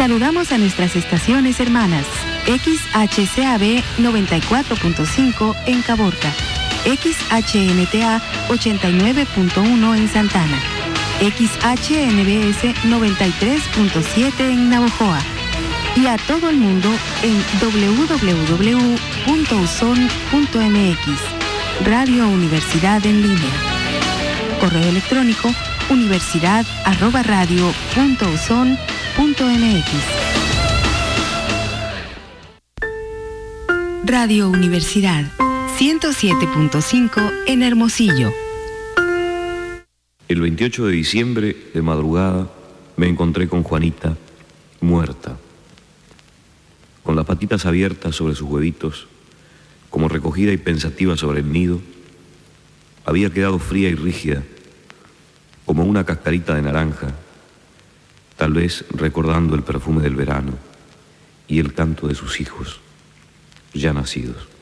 Saludamos a nuestras estaciones hermanas. XHCAB 94.5 en Caborca, XHNTA 89.1 en Santana, XHNBS 93.7 en Navojoa y a todo el mundo en www.uson.mx, Radio Universidad en línea. Correo electrónico universidad@radio.uson.mx. Radio Universidad 107.5 en Hermosillo. El 28 de diciembre, de madrugada, me encontré con Juanita, muerta, con las patitas abiertas sobre sus huevitos, como recogida y pensativa sobre el nido. Había quedado fría y rígida, como una cascarita de naranja, tal vez recordando el perfume del verano y el canto de sus hijos, ya nacidos.